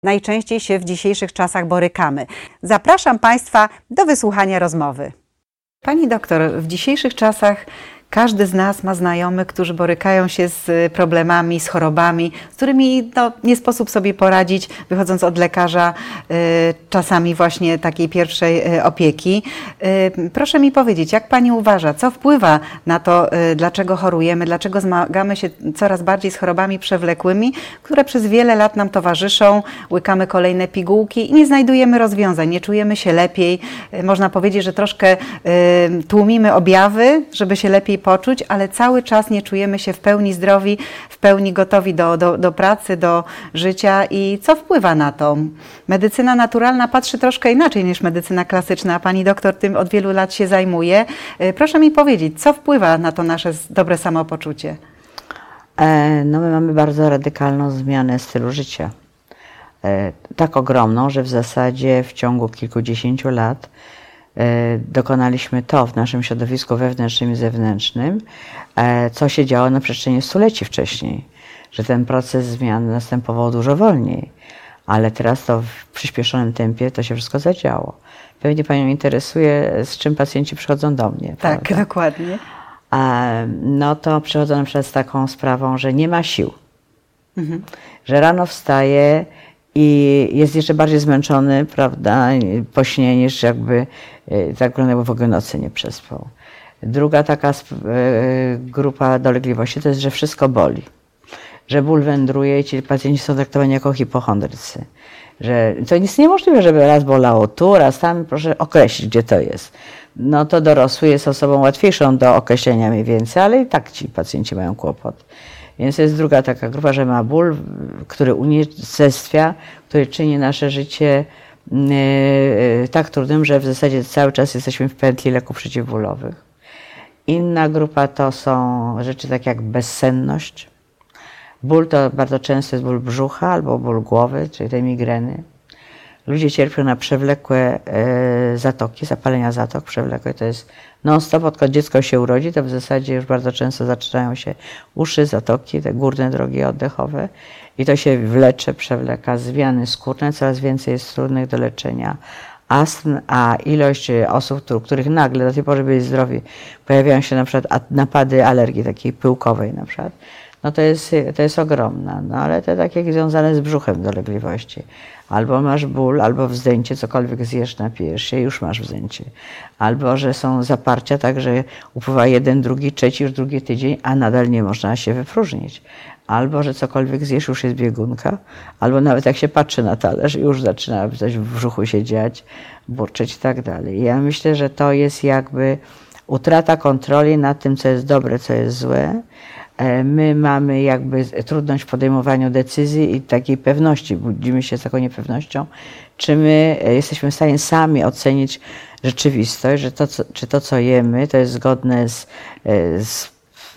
najczęściej się w dzisiejszych czasach borykamy. Zapraszam Państwa do wysłuchania rozmowy. Pani doktor, w dzisiejszych czasach każdy z nas ma znajomych, którzy borykają się z problemami, z chorobami, z którymi nie sposób sobie poradzić, wychodząc od lekarza, czasami właśnie takiej pierwszej opieki. Proszę mi powiedzieć, jak Pani uważa, co wpływa na to, dlaczego chorujemy, dlaczego zmagamy się coraz bardziej z chorobami przewlekłymi, które przez wiele lat nam towarzyszą, łykamy kolejne pigułki i nie znajdujemy rozwiązań, nie czujemy się lepiej. Można powiedzieć, że troszkę tłumimy objawy, żeby się lepiej poczuć, ale cały czas nie czujemy się w pełni zdrowi, w pełni gotowi do pracy, do życia. I co wpływa na to? Medycyna naturalna patrzy troszkę inaczej niż medycyna klasyczna, a Pani doktor tym od wielu lat się zajmuje. Proszę mi powiedzieć, co wpływa na to nasze dobre samopoczucie? No my mamy bardzo radykalną zmianę stylu życia. Tak ogromną, że w zasadzie w ciągu kilkudziesięciu lat dokonaliśmy to w naszym środowisku wewnętrznym i zewnętrznym, co się działo na przestrzeni stuleci wcześniej, że ten proces zmian następował dużo wolniej, ale teraz to w przyspieszonym tempie to się wszystko zadziało. Pewnie Panią interesuje, z czym pacjenci przychodzą do mnie. Tak, prawda? dokładnie. No to przychodzą na przykład z taką sprawą, że nie ma sił, że rano wstaje i jest jeszcze bardziej zmęczony, prawda, po śnie, niż jakby tak w ogóle nocy nie przespał. Druga taka grupa dolegliwości to jest, że wszystko boli, że ból wędruje i ci pacjenci są traktowani jako hipochondrycy. Że to jest niemożliwe, żeby raz bolało tu, raz tam, proszę określić, gdzie to jest. No to dorosły jest osobą łatwiejszą do określenia mniej więcej, ale i tak ci pacjenci mają kłopot. Więc jest druga taka grupa, że ma ból, który unicestwia, który czyni nasze życie tak trudnym, że w zasadzie cały czas jesteśmy w pętli leków przeciwbólowych. Inna grupa to są rzeczy takie jak bezsenność. Ból to bardzo często jest ból brzucha albo ból głowy, czyli te migreny. Ludzie cierpią na przewlekłe zatoki, zapalenia zatok przewlekłe. To jest non-stop, odkąd dziecko się urodzi, to w zasadzie już bardzo często zaczynają się uszy, zatoki, te górne drogi oddechowe i to się wlecze, przewleka, zmiany skórne, coraz więcej jest trudnych do leczenia astm, a ilość osób, których nagle do tej pory byli zdrowi, pojawiają się na przykład napady alergii takiej pyłkowej na przykład, no to jest ogromna, no ale te takie związane z brzuchem dolegliwości. Albo masz ból, albo wzdęcie, cokolwiek zjesz, napijesz się, już masz wzdęcie. Albo, że są zaparcia, tak, że upływa jeden, drugi, trzeci, już drugi tydzień, a nadal nie można się wypróżnić. Albo, że cokolwiek zjesz, już jest biegunka. Albo nawet jak się patrzy na talerz, już zaczyna coś w brzuchu się dziać, burczeć i tak dalej. Ja myślę, że to jest jakby utrata kontroli nad tym, co jest dobre, co jest złe. My mamy jakby trudność w podejmowaniu decyzji i takiej pewności, budzimy się z taką niepewnością, czy my jesteśmy w stanie sami ocenić rzeczywistość, że czy to, co jemy, to jest zgodne z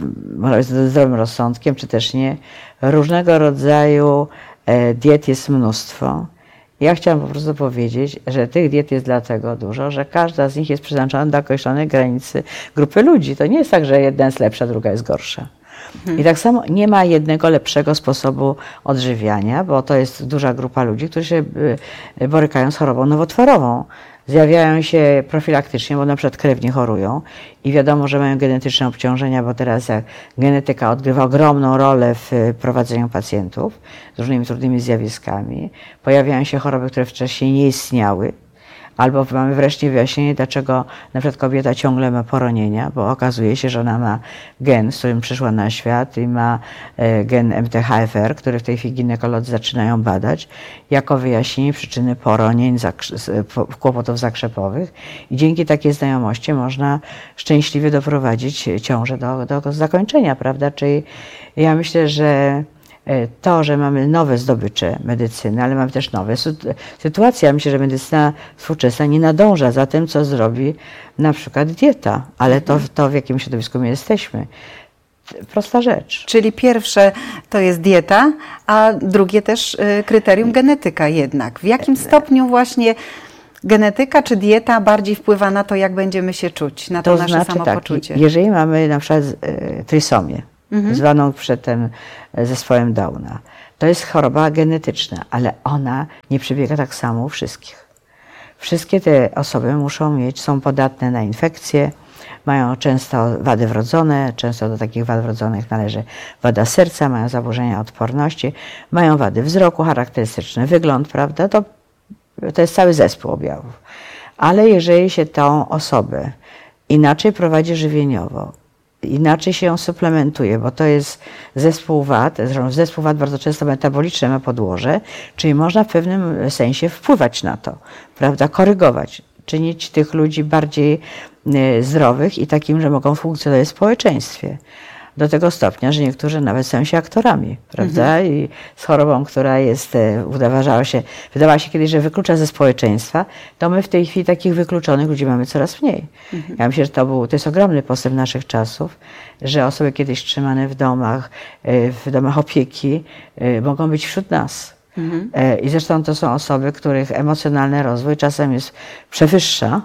zdrowym rozsądkiem, czy też nie. Różnego rodzaju diet jest mnóstwo. Ja chciałam po prostu powiedzieć, że tych diet jest dlatego dużo, że każda z nich jest przeznaczona do określonej granicy grupy ludzi. To nie jest tak, że jedna jest lepsza, druga jest gorsza. I tak samo nie ma jednego lepszego sposobu odżywiania, bo to jest duża grupa ludzi, którzy się borykają z chorobą nowotworową. Zjawiają się profilaktycznie, bo na przykład krewnie chorują i wiadomo, że mają genetyczne obciążenia, bo teraz genetyka odgrywa ogromną rolę w prowadzeniu pacjentów z różnymi trudnymi zjawiskami. Pojawiają się choroby, które wcześniej nie istniały. Albo mamy wreszcie wyjaśnienie, dlaczego na przykład kobieta ciągle ma poronienia, bo okazuje się, że ona ma gen, z którym przyszła na świat i ma gen MTHFR, który w tej chwili ginekolodzy zaczynają badać, jako wyjaśnienie przyczyny poronień, kłopotów zakrzepowych. I dzięki takiej znajomości można szczęśliwie doprowadzić ciążę do zakończenia, prawda? Czyli ja myślę, że to, że mamy nowe zdobycze medycyny, ale mamy też nowe sytuacje. Ja myślę, że medycyna współczesna nie nadąża za tym, co zrobi na przykład dieta, ale to w jakim środowisku my jesteśmy. Prosta rzecz. Czyli pierwsze to jest dieta, a drugie też kryterium genetyka jednak. W jakim stopniu właśnie genetyka czy dieta bardziej wpływa na to, jak będziemy się czuć, na to nasze samopoczucie? Tak, jeżeli mamy na przykład trysomię, zwaną przedtem zespołem Downa. To jest choroba genetyczna, ale ona nie przebiega tak samo u wszystkich. Wszystkie te osoby są podatne na infekcje, mają często wady wrodzone, często do takich wad wrodzonych należy wada serca, mają zaburzenia odporności, mają wady wzroku, charakterystyczny wygląd, prawda? To jest cały zespół objawów. Ale jeżeli się tą osobę inaczej prowadzi żywieniowo, inaczej się ją suplementuje, bo to jest zespół wad, zresztą zespół wad bardzo często metaboliczny ma podłoże, czyli można w pewnym sensie wpływać na to, prawda, korygować, czynić tych ludzi bardziej zdrowych i takim, że mogą funkcjonować w społeczeństwie. Do tego stopnia, że niektórzy nawet stają się aktorami, prawda? I z chorobą, która jest, wydawała się kiedyś, że wyklucza ze społeczeństwa, to my w tej chwili takich wykluczonych ludzi mamy coraz mniej. Ja myślę, że to jest ogromny postęp naszych czasów, że osoby kiedyś trzymane w domach opieki mogą być wśród nas. I zresztą to są osoby, których emocjonalny rozwój czasem przewyższa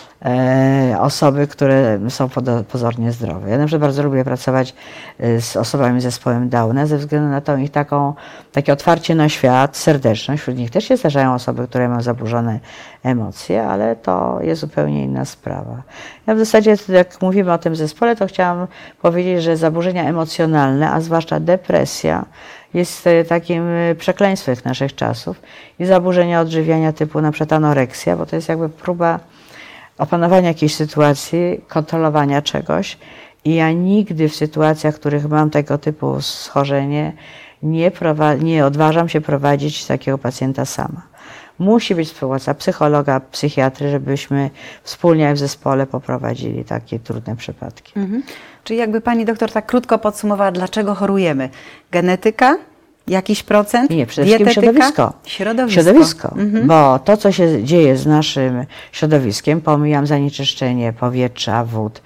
osoby, które są pozornie zdrowe. Ja na przykład bardzo lubię pracować z osobami z zespołem Downa ze względu na tą ich takie otwarcie na świat, serdeczność. Wśród nich też się zdarzają osoby, które mają zaburzone emocje, ale to jest zupełnie inna sprawa. Ja w zasadzie, jak mówimy o tym zespole, to chciałam powiedzieć, że zaburzenia emocjonalne, a zwłaszcza depresja, jest takim przekleństwem naszych czasów i zaburzenia odżywiania typu na przykład anoreksja, bo to jest jakby próba opanowania jakiejś sytuacji, kontrolowania czegoś i ja nigdy w sytuacjach, w których mam tego typu schorzenie, nie odważam się prowadzić takiego pacjenta sama. Musi być współpraca psychologa, psychiatry, żebyśmy wspólnie w zespole poprowadzili takie trudne przypadki. Czyli jakby pani doktor tak krótko podsumowała, dlaczego chorujemy? Genetyka? Jakiś procent? Nie, przede wszystkim dietetyka? Środowisko. Bo to, co się dzieje z naszym środowiskiem, pomijam zanieczyszczenie powietrza, wód,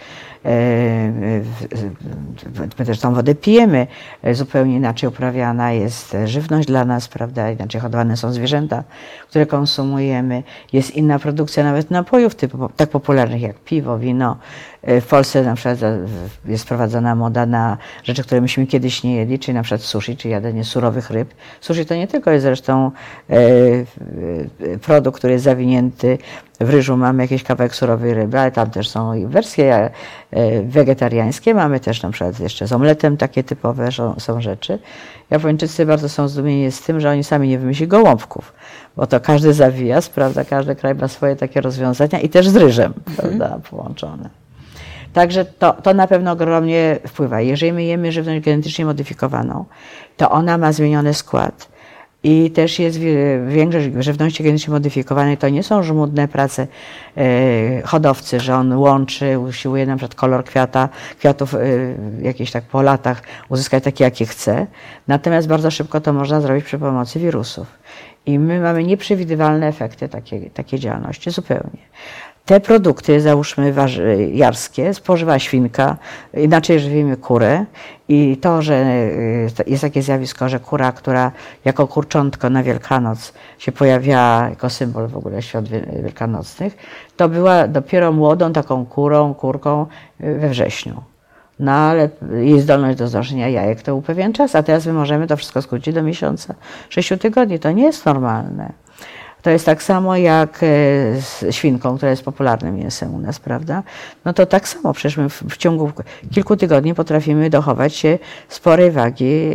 my też tą wodę pijemy, zupełnie inaczej uprawiana jest żywność dla nas, prawda, inaczej hodowane są zwierzęta, które konsumujemy, jest inna produkcja nawet napojów tak popularnych jak piwo, wino. W Polsce na przykład jest wprowadzona moda na rzeczy, które myśmy kiedyś nie jedli, czyli na przykład sushi, czy jadenie surowych ryb. Sushi to nie tylko jest zresztą produkt, który jest zawinięty w ryżu, mamy jakiś kawałek surowej ryby, ale tam też są i wersje wegetariańskie, mamy też na przykład jeszcze z omletem takie typowe są rzeczy. Japończycy bardzo są zdumieni z tym, że oni sami nie wymyślili gołąbków, bo to każdy zawija, prawda, każdy kraj ma swoje takie rozwiązania i też z ryżem, prawda, połączone. Także to na pewno ogromnie wpływa. Jeżeli my jemy żywność genetycznie modyfikowaną, to ona ma zmieniony skład. I też jest większość żywności genetycznie modyfikowanej, to nie są żmudne prace hodowcy, że on łączy, usiłuje na przykład kolor kwiatów jakieś tak po latach uzyskać taki, jaki chce. Natomiast bardzo szybko to można zrobić przy pomocy wirusów. I my mamy nieprzewidywalne efekty takiej działalności zupełnie. Te produkty, załóżmy jarskie, spożywa świnka, inaczej żywimy kurę i to, że jest takie zjawisko, że kura, która jako kurczątko na Wielkanoc się pojawiała jako symbol w ogóle świąt wielkanocnych, to była dopiero młodą taką kurką we wrześniu. No ale jej zdolność do znoszenia jajek to był pewien czas, a teraz my możemy to wszystko skrócić do miesiąca, 6 tygodni. To nie jest normalne. To jest tak samo jak z świnką, która jest popularnym mięsem u nas, prawda? No to tak samo, przecież my w ciągu kilku tygodni potrafimy dochować się sporej wagi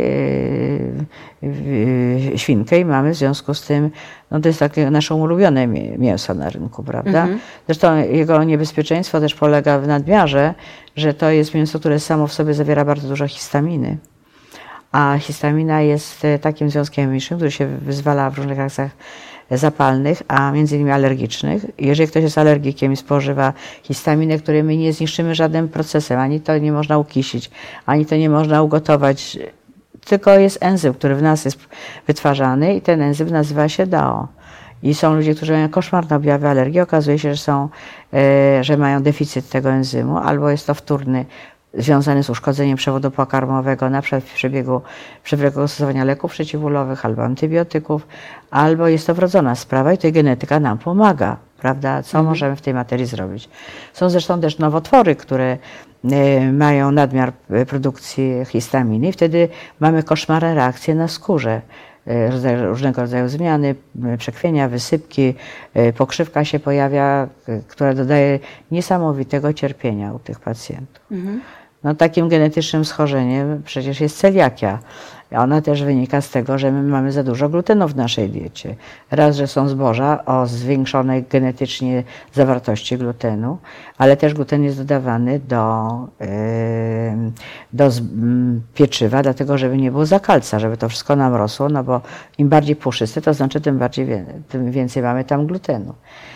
świnkę i mamy w związku z tym, no to jest takie nasze ulubione mięso na rynku, prawda? Zresztą jego niebezpieczeństwo też polega w nadmiarze, że to jest mięso, które samo w sobie zawiera bardzo dużo histaminy. A histamina jest takim związkiem chemicznym, który się wyzwala w różnych reakcjach zapalnych, a między innymi alergicznych. Jeżeli ktoś jest alergikiem i spożywa histaminę, której my nie zniszczymy żadnym procesem, ani to nie można ukisić, ani to nie można ugotować, tylko jest enzym, który w nas jest wytwarzany i ten enzym nazywa się DAO. I są ludzie, którzy mają koszmarne objawy alergii, okazuje się, że mają deficyt tego enzymu, albo jest to wtórny, związany z uszkodzeniem przewodu pokarmowego, na przykład w przebiegu stosowania leków przeciwbólowych albo antybiotyków, albo jest to wrodzona sprawa i tutaj genetyka nam pomaga. prawda? Co możemy w tej materii zrobić? Są zresztą też nowotwory, które mają nadmiar produkcji histaminy i wtedy mamy koszmarne reakcje na skórze. Różnego rodzaju zmiany, przekrwienia, wysypki, pokrzywka się pojawia, która dodaje niesamowitego cierpienia u tych pacjentów. No, takim genetycznym schorzeniem przecież jest celiakia. Ona też wynika z tego, że my mamy za dużo glutenu w naszej diecie. Raz, że są zboża o zwiększonej genetycznie zawartości glutenu, ale też gluten jest dodawany do pieczywa, dlatego żeby nie było zakalca, żeby to wszystko nam rosło, no bo im bardziej puszyste, to znaczy tym więcej mamy tam glutenu.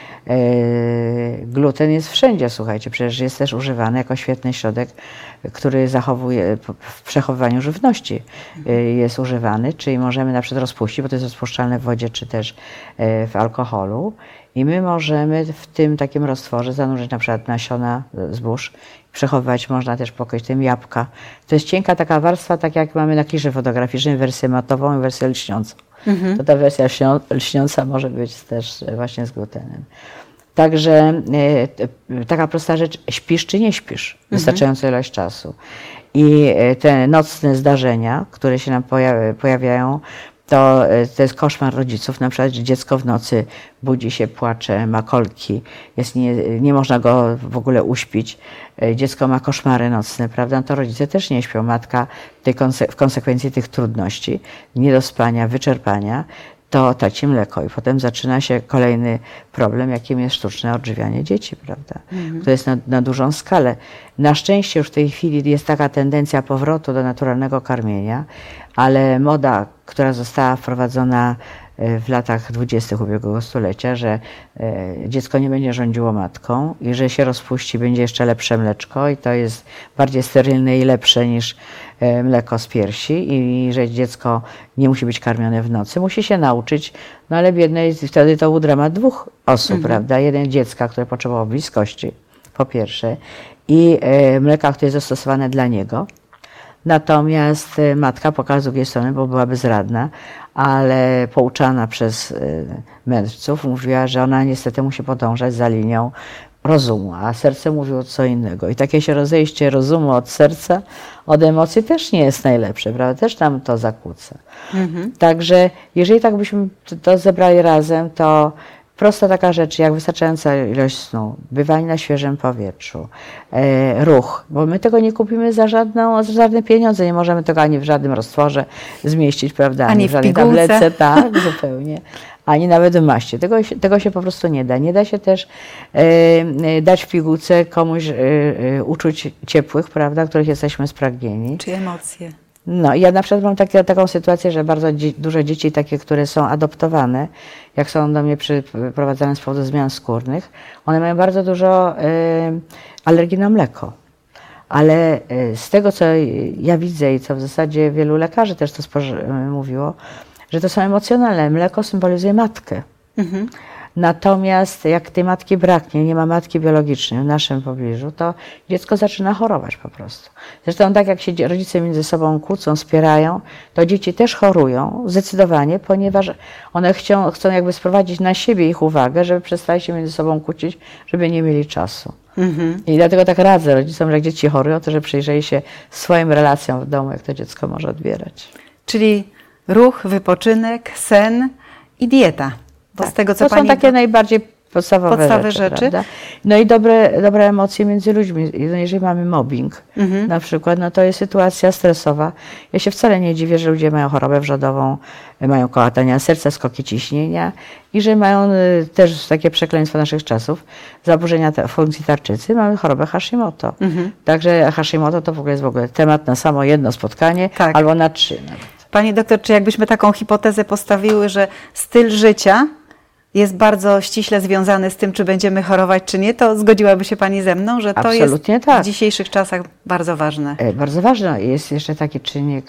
Gluten jest wszędzie, słuchajcie, przecież jest też używany jako świetny środek, który zachowuje w przechowywaniu żywności. Jest używany, czyli możemy na przykład rozpuścić, bo to jest rozpuszczalne w wodzie czy też w alkoholu i my możemy w tym takim roztworze zanurzyć na przykład nasiona zbóż. Przechowywać można też pokroić tym jabłka. To jest cienka taka warstwa, tak jak mamy na kliszy fotograficznym, wersję matową i wersję lśniącą. To ta wersja lśniąca może być też właśnie z glutenem. Także taka prosta rzecz, śpisz czy nie śpisz wystarczającą ilość czasu. I te nocne zdarzenia, które się nam pojawiają, to jest koszmar rodziców, na przykład, że dziecko w nocy budzi się, płacze, ma kolki, nie można go w ogóle uśpić, dziecko ma koszmary nocne, prawda? To rodzice też nie śpią, matka w konsekwencji tych trudności, niedospania, wyczerpania, to traci mleko i potem zaczyna się kolejny problem, jakim jest sztuczne odżywianie dzieci, prawda? To jest na dużą skalę. Na szczęście już w tej chwili jest taka tendencja powrotu do naturalnego karmienia, ale moda, która została wprowadzona w latach 20. ubiegłego stulecia, że dziecko nie będzie rządziło matką i że się rozpuści, będzie jeszcze lepsze mleczko i to jest bardziej sterylne i lepsze niż mleko z piersi i że dziecko nie musi być karmione w nocy, musi się nauczyć, no ale biedne jest, wtedy to był dramat dwóch osób, prawda? Jeden dziecka, które potrzebowało bliskości, po pierwsze, i mleka, które jest zastosowane dla niego. Natomiast matka pokazała z drugiej strony, bo była bezradna, ale pouczana przez mędrców, mówiła, że ona niestety musi podążać za linią rozumu, a serce mówiło co innego. I takie się rozejście rozumu od serca, od emocji też nie jest najlepsze, prawda? Też nam to zakłóca. Także jeżeli tak byśmy to zebrali razem, to prosta taka rzecz, jak wystarczająca ilość snu, bywanie na świeżym powietrzu, ruch, bo my tego nie kupimy za żadne pieniądze, nie możemy tego ani w żadnym roztworze zmieścić, prawda? Ani w żadnej pigułce. tabletce, tak, zupełnie. Ani nawet w maście. Tego się po prostu nie da. Nie da się też dać w pigułce komuś uczuć ciepłych, prawda, których jesteśmy spragnieni. Czy emocje? No ja na przykład mam taką sytuację, że bardzo dużo dzieci takie, które są adoptowane, jak są do mnie przyprowadzane z powodu zmian skórnych, one mają bardzo dużo alergii na mleko. Ale z tego, co ja widzę i co w zasadzie wielu lekarzy też to mówiło, że to są emocjonalne. Mleko symbolizuje matkę. Natomiast jak tej matki braknie, nie ma matki biologicznej w naszym pobliżu, to dziecko zaczyna chorować po prostu. Zresztą tak jak się rodzice między sobą kłócą, spierają, to dzieci też chorują zdecydowanie, ponieważ one chcą jakby sprowadzić na siebie ich uwagę, żeby przestali się między sobą kłócić, żeby nie mieli czasu. I dlatego tak radzę rodzicom, że jak dzieci chorują, to że przyjrzeli się swoim relacjom w domu, jak to dziecko może odbierać. Czyli ruch, wypoczynek, sen i dieta. Bo Tak. z tego, co to są takie najbardziej podstawowe rzeczy. Prawda? No i dobre emocje między ludźmi. Jeżeli mamy mobbing na przykład, no to jest sytuacja stresowa. Ja się wcale nie dziwię, że ludzie mają chorobę wrzodową, mają kołatania serca, skoki ciśnienia i że mają też takie przekleństwo naszych czasów, zaburzenia funkcji tarczycy, mamy chorobę Hashimoto. Także Hashimoto to w ogóle jest temat na samo jedno spotkanie, albo na 3 nawet. Pani doktor, czy jakbyśmy taką hipotezę postawiły, że styl życia jest bardzo ściśle związany z tym, czy będziemy chorować, czy nie, to zgodziłaby się Pani ze mną, że to absolutnie jest tak. W dzisiejszych czasach bardzo ważne. Bardzo ważne. Jest jeszcze taki czynnik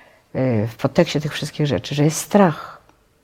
w podtekście tych wszystkich rzeczy, że jest strach.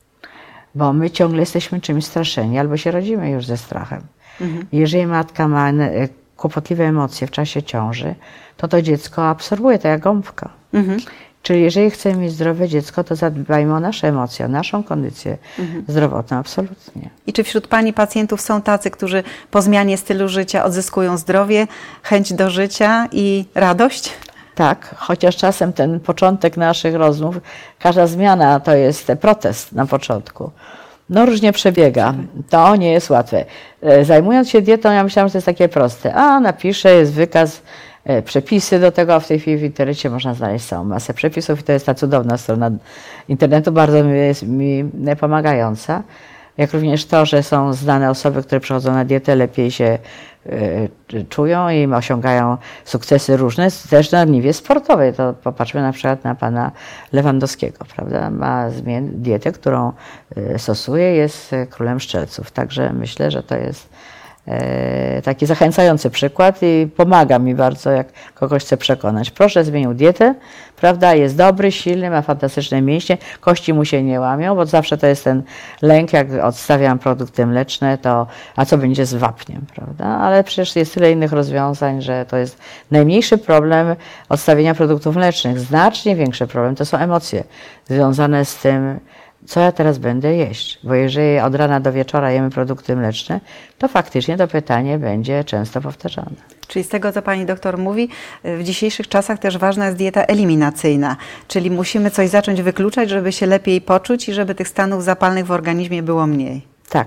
Bo my ciągle jesteśmy czymś straszeni, albo się rodzimy już ze strachem. Jeżeli matka ma kłopotliwe emocje w czasie ciąży, to dziecko absorbuje to jak gąbka. Czyli jeżeli chcemy mieć zdrowe dziecko, to zadbajmy o nasze emocje, o naszą kondycję zdrowotną, absolutnie. I czy wśród Pani pacjentów są tacy, którzy po zmianie stylu życia odzyskują zdrowie, chęć do życia i radość? Tak, chociaż czasem ten początek naszych rozmów, każda zmiana to jest protest na początku. No różnie przebiega, to nie jest łatwe. Zajmując się dietą, ja myślałam, że to jest takie proste. Napiszę, jest wykaz, przepisy do tego, a w tej chwili w internecie można znaleźć całą masę przepisów i to jest ta cudowna strona internetu, bardzo jest mi pomagająca. Jak również to, że są znane osoby, które przechodzą na dietę, lepiej się czują i osiągają sukcesy różne, też na niwie sportowej. To popatrzmy na przykład na pana Lewandowskiego, prawda? Ma dietę, którą stosuje, jest królem szczelców. Także myślę, że to jest taki zachęcający przykład i pomaga mi bardzo, jak kogoś chcę przekonać. Proszę, zmienił dietę, prawda, jest dobry, silny, ma fantastyczne mięśnie, kości mu się nie łamią, bo zawsze to jest ten lęk, jak odstawiam produkty mleczne, to a co będzie z wapniem, prawda? Ale przecież jest tyle innych rozwiązań, że to jest najmniejszy problem odstawienia produktów mlecznych. Znacznie większy problem to są emocje związane z tym, co ja teraz będę jeść, bo jeżeli od rana do wieczora jemy produkty mleczne, to faktycznie to pytanie będzie często powtarzane. Czyli z tego, co Pani doktor mówi, w dzisiejszych czasach też ważna jest dieta eliminacyjna, czyli musimy coś zacząć wykluczać, żeby się lepiej poczuć i żeby tych stanów zapalnych w organizmie było mniej. Tak.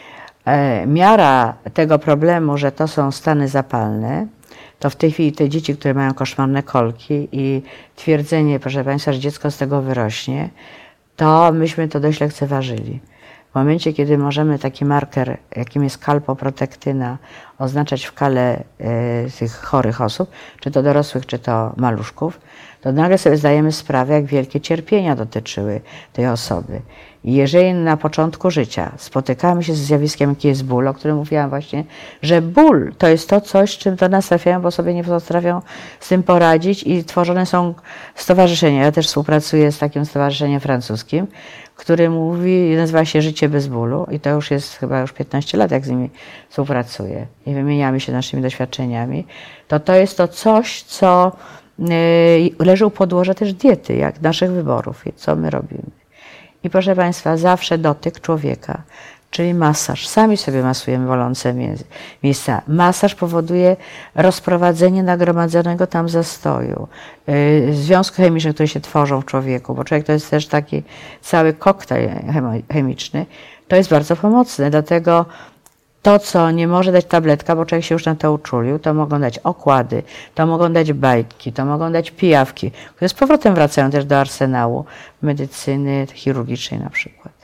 Miara tego problemu, że to są stany zapalne, to w tej chwili te dzieci, które mają koszmarne kolki i twierdzenie, proszę Państwa, że dziecko z tego wyrośnie, to myśmy to dość lekceważyli. W momencie, kiedy możemy taki marker, jakim jest kalpoprotektyna, oznaczać w kale tych chorych osób, czy to dorosłych, czy to maluszków, to nagle sobie zdajemy sprawę, jak wielkie cierpienia dotyczyły tej osoby. I jeżeli na początku życia spotykamy się z zjawiskiem, jaki jest ból, o którym mówiłam właśnie, że ból to jest to coś, czym do nas trafiają, bo sobie nie potrafią z tym poradzić i tworzone są stowarzyszenia. Ja też współpracuję z takim stowarzyszeniem francuskim, który mówi, nazywa się Życie bez bólu i to już jest chyba już 15 lat, jak z nimi współpracuję i wymieniamy się naszymi doświadczeniami. To jest to coś, co leży u podłoża też diety, jak naszych wyborów, co my robimy. I proszę Państwa, zawsze dotyk człowieka, czyli masaż. Sami sobie masujemy bolące miejsca. Masaż powoduje rozprowadzenie nagromadzonego tam zastoju, związki chemiczne, które się tworzą w człowieku, bo człowiek to jest też taki cały koktajl chemiczny. To jest bardzo pomocne, dlatego to, co nie może dać tabletka, bo człowiek się już na to uczulił, to mogą dać okłady, to mogą dać bajki, to mogą dać pijawki, które z powrotem wracają też do arsenału medycyny chirurgicznej na przykład.